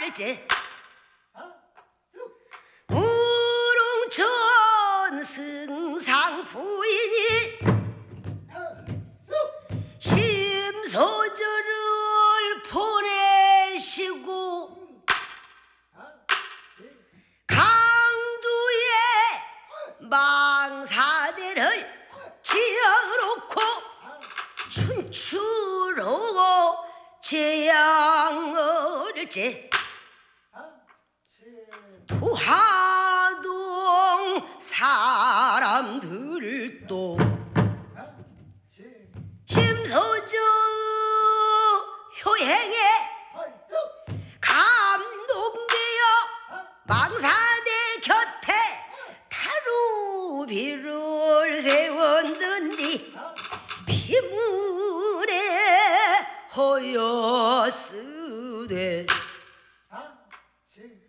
말제 우릉천 승상 부인이 심소절을 보내시고 강두에 망사대를 지어놓고 춘추로 재앙을제 도하동 사람들도 심소저 효행에 감동되어 망사대 곁에 타루비를 세웠는디 비문에 허였으되